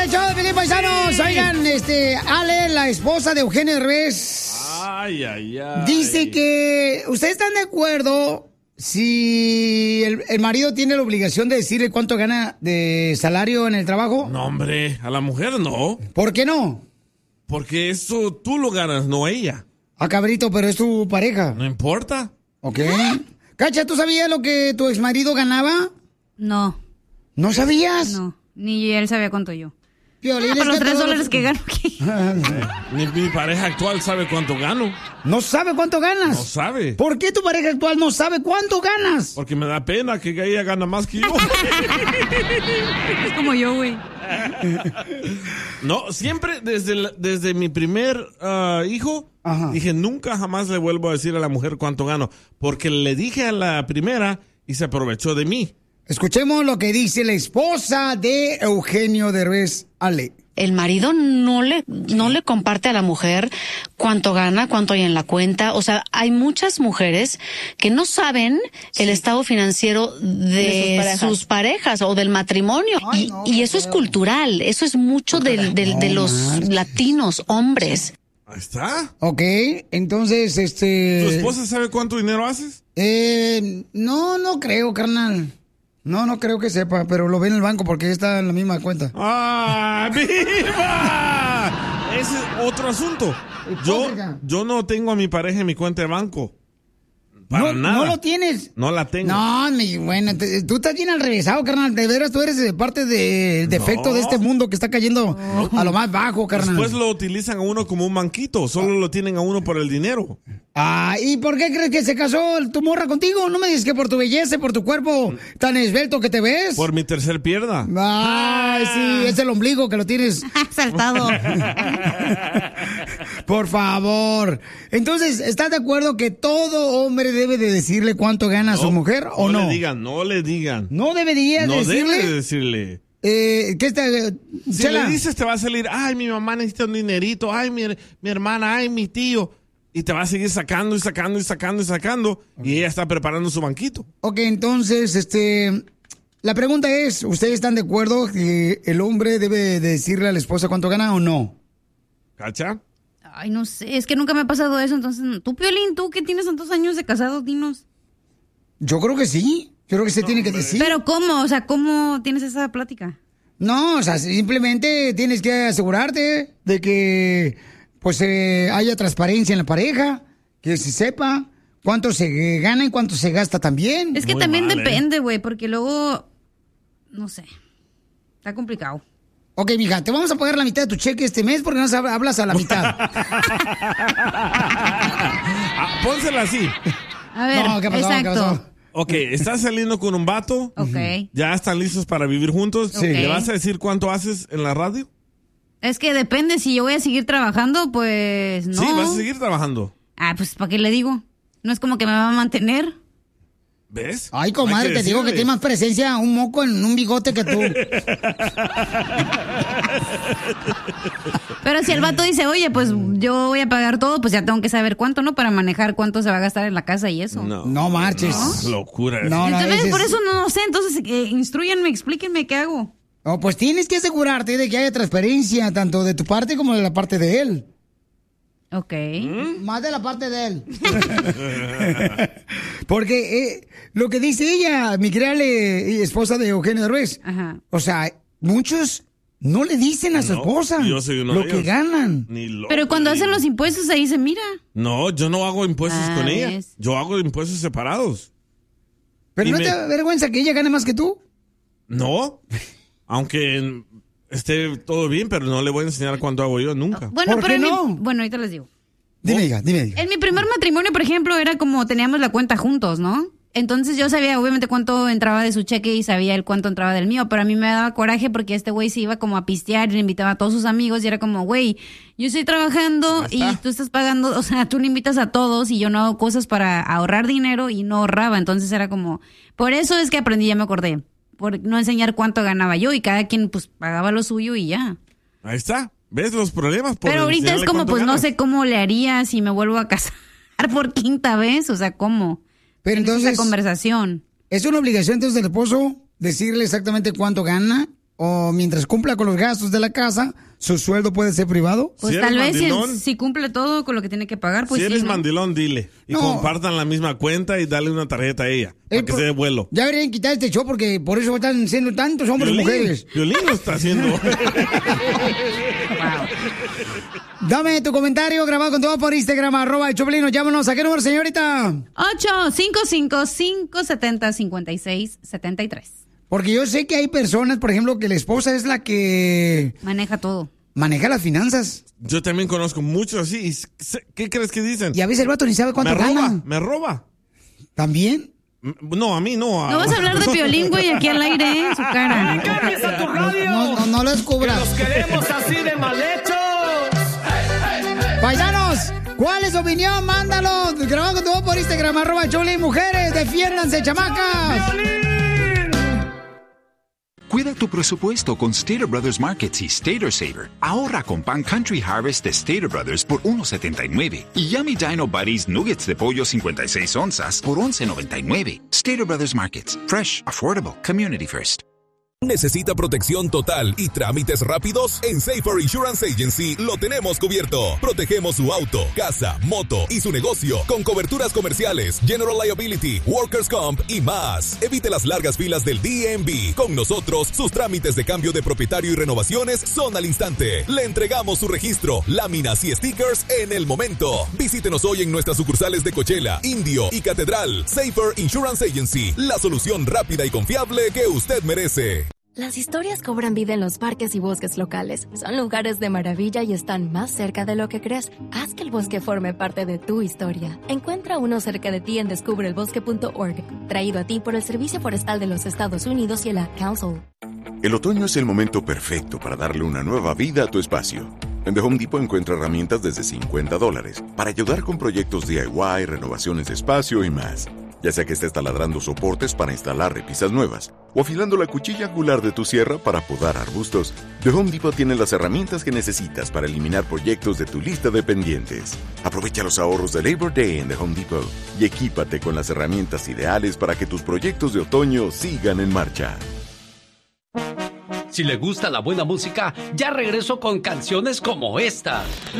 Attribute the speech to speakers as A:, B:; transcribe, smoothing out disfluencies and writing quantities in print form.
A: el show de Pelín, paisanos. Oigan, Ale, la esposa de Eugenio Derbez, dice que ustedes están de acuerdo si el marido tiene la obligación de decirle cuánto gana de salario en el trabajo.
B: No, hombre, a la mujer no.
A: ¿Por qué no?
B: Porque eso tú lo ganas, no ella.
A: Ah, cabrito, pero es tu pareja.
B: No importa.
A: Ok. Cacha, ¿tú sabías lo que tu exmarido ganaba?
C: No.
A: ¿No sabías?
C: No, ni él sabía cuánto yo.
A: Piolín,
C: por los $3 que gano.
B: Mi pareja actual sabe cuánto gano.
A: ¿No sabe cuánto ganas?
B: No sabe.
A: ¿Por qué tu pareja actual no sabe cuánto ganas?
B: Porque me da pena que ella gana más que yo.
C: Es como yo, güey.
B: No, siempre desde mi primer hijo, dije nunca jamás le vuelvo a decir a la mujer cuánto gano. Porque le dije a la primera y se aprovechó de mí.
A: Escuchemos lo que dice la esposa de Eugenio Derbez, Ale.
D: El marido no le comparte a la mujer cuánto gana, cuánto hay en la cuenta. O sea, hay muchas mujeres que no saben el estado financiero de sus parejas o del matrimonio. Ay, y eso es cultural, eso es mucho de los latinos, hombres.
B: Ahí está.
A: Ok, entonces, ¿Tu
B: esposa sabe cuánto dinero haces?
A: No creo, carnal. No creo que sepa, pero lo ve en el banco porque está en la misma cuenta.
B: ¡Ah, viva! Ese es otro asunto. Yo no tengo a mi pareja en mi cuenta de banco. Para nada.
A: ¿No lo tienes?
B: No la tengo.
A: No, tú estás bien al revésado, carnal. De veras, tú eres parte del defecto de este mundo que está cayendo a lo más bajo, carnal.
B: Después lo utilizan a uno como un banquito. Solo lo tienen a uno por el dinero.
A: Ah, ¿y por qué crees que se casó tu morra contigo? No me dices que por tu belleza, por tu cuerpo tan esbelto que te ves.
B: Por mi tercer pierna.
A: Ay, sí, es el ombligo que lo tienes
C: saltado.
A: Por favor. Entonces, ¿estás de acuerdo que todo hombre debe de decirle cuánto gana a su mujer o no?
B: No le digan.
A: ¿No debería decirle?
B: No debe decirle.
A: Si
B: le dices, te va a salir, ay, mi mamá necesita un dinerito, ay, mi hermana, ay, mi tío. Y te va a seguir sacando y sacando y sacando y sacando. Okay. Y ella está preparando su banquito.
A: Ok, entonces, la pregunta es, ¿ustedes están de acuerdo que el hombre debe de decirle a la esposa cuánto gana o no?
B: ¿Cacha?
C: Ay, no sé, es que nunca me ha pasado eso, entonces, tú, Piolín, tú que tienes tantos años de casado, dinos.
A: Yo creo que sí, yo creo que se tiene que decir.
C: ¿Pero cómo? O sea, ¿cómo tienes esa plática?
A: No, o sea, simplemente tienes que asegurarte de que, pues, haya transparencia en la pareja, que se sepa cuánto se gana y cuánto se gasta también.
C: Es que muy también depende, güey, porque luego, no sé, está complicado.
A: Ok, mija, te vamos a pagar la mitad de tu cheque este mes porque no hablas a la mitad.
B: Pónsela así.
C: A ver, no, ¿qué pasó? Exacto.
A: ¿Qué pasó?
B: Ok, estás saliendo con un vato.
C: Ok.
B: Ya están listos para vivir juntos.
C: Sí.
B: ¿Le vas a decir cuánto haces en la radio?
C: Es que depende, si yo voy a seguir trabajando, pues no.
B: Sí, vas a seguir trabajando.
C: Ah, pues ¿para qué le digo? No es como que me va a mantener.
B: ¿Ves?
A: Ay, comadre, te digo que tiene más presencia un moco en un bigote que tú.
C: Pero si el vato dice, oye, pues yo voy a pagar todo, pues ya tengo que saber cuánto, ¿no? Para manejar cuánto se va a gastar en la casa y eso.
A: No marches.
B: No, locura.
C: Entonces, por eso no sé, entonces instruyanme, explíquenme qué hago.
A: No, pues tienes que asegurarte de que haya transparencia, tanto de tu parte como de la parte de él.
C: Ok.
A: Más de la parte de él. Porque lo que dice ella, mi querida esposa de Eugenio Derbez, o sea, muchos no le dicen a su esposa lo que ganan.
C: Pero cuando hacen los impuestos ahí se mira.
B: No, yo no hago impuestos con ella. Yo hago impuestos separados.
A: ¿Pero no te da vergüenza que ella gane más que tú?
B: No, aunque esté todo bien, pero no le voy a enseñar cuánto hago yo nunca.
C: Bueno,
A: ¿por qué no?
C: Bueno, ahorita les digo.
A: Dime.
C: En mi primer matrimonio, por ejemplo, era como teníamos la cuenta juntos, ¿no? Entonces yo sabía obviamente cuánto entraba de su cheque y sabía él cuánto entraba del mío, pero a mí me daba coraje porque este güey se iba como a pistear y le invitaba a todos sus amigos y era como, güey, yo estoy trabajando y tú estás pagando, o sea, tú le invitas a todos y yo no hago cosas para ahorrar dinero y no ahorraba, entonces era como, por eso es que aprendí, ya me acordé, por no enseñar cuánto ganaba yo y cada quien pues pagaba lo suyo y ya.
B: Ahí está, ¿ves los problemas?
C: Pero ahorita es como, pues ganas. No sé cómo le haría si me vuelvo a casar por quinta vez, o sea, ¿cómo?
A: Pero entonces,
C: esa conversación.
A: ¿Es una obligación entonces del esposo decirle exactamente cuánto gana o mientras cumpla con los gastos de la casa, su sueldo puede ser privado?
C: Pues
B: si
C: tal vez
B: mandilón,
C: si cumple todo con lo que tiene que pagar, pues
B: si eres
C: ¿no?
B: mandilón, dile. Y compartan la misma cuenta y dale una tarjeta a ella. Para que se dé vuelo.
A: Ya deberían quitar este show porque por eso están siendo tantos hombres y mujeres.
B: Violín lo está haciendo.
A: Wow. Dame tu comentario grabado con todo por Instagram, @Choplin. Llámanos. ¿A qué número, señorita?
C: 855-570-5673.
A: Porque yo sé que hay personas, por ejemplo, que la esposa es la que...
C: Maneja todo.
A: Maneja las finanzas.
B: Yo también conozco muchos así. ¿Y qué crees que dicen?
A: Y a veces el vato ni sabe cuánto gana.
B: Me roba.
A: ¿También?
B: No, a mí no.
C: No vas a hablar de Piolín, güey, aquí al aire, su cara.
E: ¡Cambies a tu radio!
A: No lo descubras.
E: ¡Que los queremos así de mal hechos!
A: Paisanos, ¿cuál es su opinión? Mándalo. Grabado con tu voz por Instagram, @Choplin. Mujeres, defiéndanse, chamacas.
F: Cuida tu presupuesto con Stater Brothers Markets y Stater Saver. Ahorra con pan Country Harvest de Stater Brothers por $1.79 y Yummy Dino Buddies Nuggets de pollo 56 onzas por $11.99. Stater Brothers Markets. Fresh, affordable, community first.
G: ¿Necesita protección total y trámites rápidos? En Safer Insurance Agency lo tenemos cubierto. Protegemos su auto, casa, moto y su negocio con coberturas comerciales, General Liability, Workers' Comp y más. Evite las largas filas del DMV. Con nosotros, sus trámites de cambio de propietario y renovaciones son al instante. Le entregamos su registro, láminas y stickers en el momento. Visítenos hoy en nuestras sucursales de Coachella, Indio y Catedral. Safer Insurance Agency, la solución rápida y confiable que usted merece.
H: Las historias cobran vida en los parques y bosques locales. Son lugares de maravilla y están más cerca de lo que crees. Haz que el bosque forme parte de tu historia. Encuentra uno cerca de ti en descubreelbosque.org. Traído a ti por el Servicio Forestal de los Estados Unidos y el Ad Council.
I: El otoño es el momento perfecto para darle una nueva vida a tu espacio. En The Home Depot encuentra herramientas desde $50 para ayudar con proyectos DIY, renovaciones de espacio y más. Ya sea que estés taladrando soportes para instalar repisas nuevas o afilando la cuchilla angular de tu sierra para podar arbustos, The Home Depot tiene las herramientas que necesitas para eliminar proyectos de tu lista de pendientes. Aprovecha los ahorros de Labor Day en The Home Depot y equípate con las herramientas ideales para que tus proyectos de otoño sigan en marcha.
J: Si le gusta la buena música, ya regreso con canciones como esta.